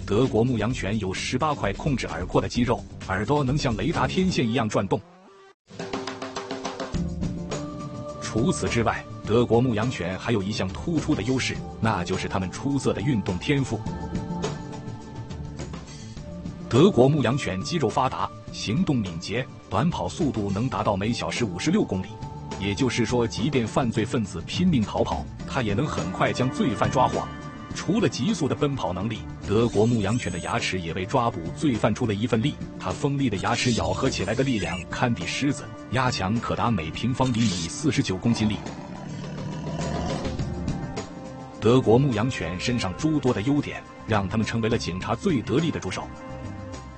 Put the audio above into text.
德国牧羊犬有18块控制耳廓的肌肉，耳朵能像雷达天线一样转动。除此之外，德国牧羊犬还有一项突出的优势，那就是它们出色的运动天赋。德国牧羊犬肌肉发达，行动敏捷，短跑速度能达到每小时56公里。也就是说，即便犯罪分子拼命逃跑，它也能很快将罪犯抓获。除了急速的奔跑能力，德国牧羊犬的牙齿也为抓捕罪犯出了一份力。它锋利的牙齿咬合起来的力量堪比狮子，压强可达每平方厘米49公斤力。德国牧羊犬身上诸多的优点，让它们成为了警察最得力的助手。